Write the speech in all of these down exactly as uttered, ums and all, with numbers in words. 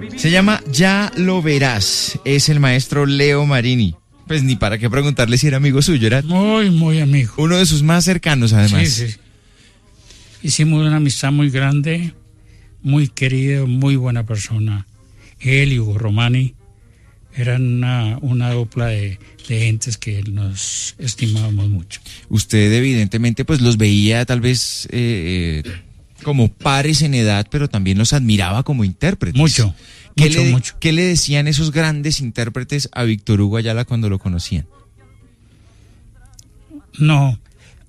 Se llama Ya lo verás. Es el maestro Leo Marini. Pues ni para qué preguntarle si era amigo suyo, era Muy, muy amigo. uno de sus más cercanos, además. Sí, sí. Hicimos una amistad muy grande, muy querido, muy buena persona. Él y Hugo Romani eran una, una dupla de, de gentes que nos estimábamos mucho. Usted evidentemente pues los veía tal vez eh, eh, como pares en edad, pero también los admiraba como intérpretes. Mucho, ¿Qué mucho, le, mucho. ¿Qué le decían esos grandes intérpretes a Víctor Hugo Ayala cuando lo conocían? No.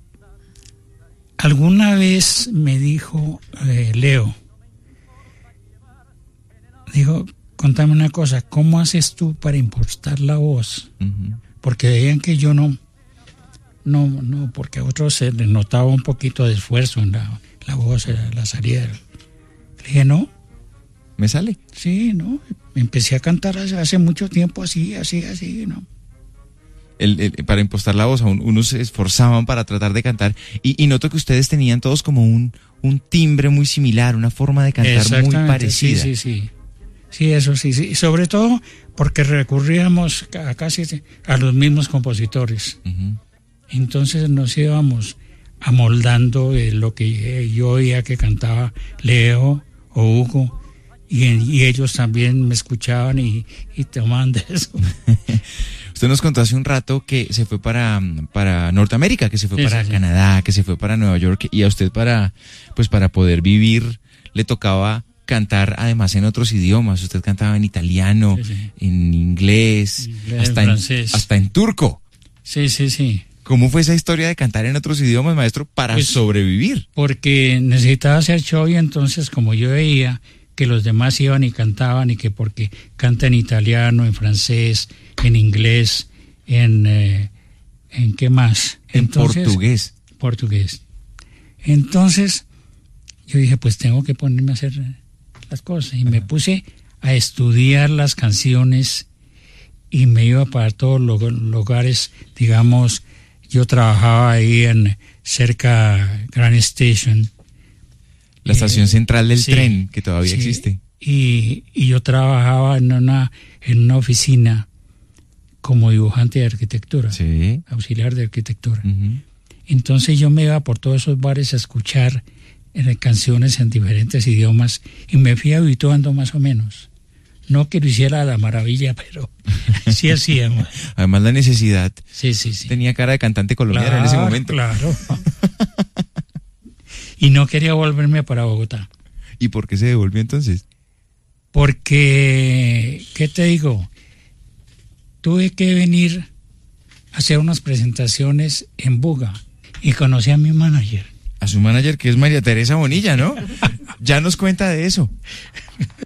Alguna vez me dijo eh, Leo, dijo, contame una cosa, ¿cómo haces tú para impostar la voz? Uh-huh. Porque veían que yo no, no, no, porque a otros se les notaba un poquito de esfuerzo en la, la voz, la, la salida. Le dije, no. ¿Me sale? Sí, no. Empecé a cantar hace, hace mucho tiempo así, así, así, ¿no? El, el, para impostar la voz, unos se esforzaban para tratar de cantar, y, y noto que ustedes tenían todos como un, un timbre muy similar, una forma de cantar muy parecida. Sí, sí, sí. Sí, eso sí, sí. Y sobre todo porque recurríamos a casi a los mismos compositores. Uh-huh. Entonces nos íbamos amoldando de lo que yo oía que cantaba Leo o Hugo, y, y ellos también me escuchaban y, y tomaban de eso. Usted nos contó hace un rato que se fue para, para Norteamérica, que se fue sí, para sí, Canadá, sí. que se fue para Nueva York, y a usted para, pues para poder vivir le tocaba cantar además en otros idiomas. Usted cantaba en italiano, sí, sí. en inglés, inglés hasta, en, en, hasta en turco. Sí, sí, sí. ¿Cómo fue esa historia de cantar en otros idiomas, maestro, para pues, sobrevivir? Porque necesitaba hacer show, y entonces como yo veía que los demás iban y cantaban, y que porque canta en italiano, en francés, en inglés, en, eh, ¿en qué más? En entonces, portugués. Portugués. Entonces yo dije, pues tengo que ponerme a hacer las cosas, y Ajá. me puse a estudiar las canciones, y me iba para todos los lugares. Digamos, yo trabajaba ahí en cerca Grand Station, la estación eh, central del sí, tren, que todavía sí, existe. Y, y yo trabajaba en una en una oficina como dibujante de arquitectura, sí. auxiliar de arquitectura. Uh-huh. Entonces yo me iba por todos esos bares a escuchar eh, canciones en diferentes idiomas, y me fui habituando más o menos. No que lo hiciera a la maravilla, pero sí hacíamos. Además la necesidad. Sí, sí, sí. Tenía cara de cantante colombiano claro, en ese momento. Claro. Y no quería volverme para Bogotá. ¿Y por qué se devolvió entonces? Porque, ¿qué te digo? Tuve que venir a hacer unas presentaciones en Buga, y conocí a mi manager. A su manager, que es María Teresa Bonilla, ¿no? Ya nos cuenta de eso.